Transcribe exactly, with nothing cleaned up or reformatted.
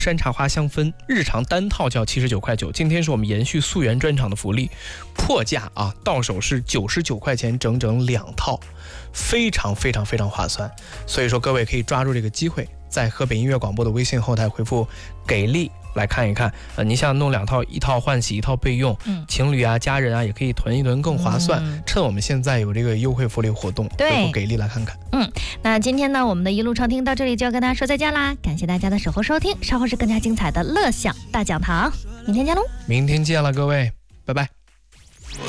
山茶花香氛日常单套就要七十九块九，今天是我们延续溯源专场的福利，破价啊，到手是九十九块钱整整两套，非常非常非常划算。所以说各位可以抓住这个机会，在河北音乐广播的微信后台回复给力来看一看。呃，你想弄两套，一套换洗，一套备用，嗯，情侣啊、家人啊也可以囤一囤，更划算。嗯、趁我们现在有这个优惠福利活动， 对， 回复给力来看看。 嗯，那今天呢，我们的一路畅听到这里就要跟大家说再见啦，感谢大家的守候收听，稍后是更加精彩的乐享大讲堂，明天见喽， 明天见了各位，拜拜。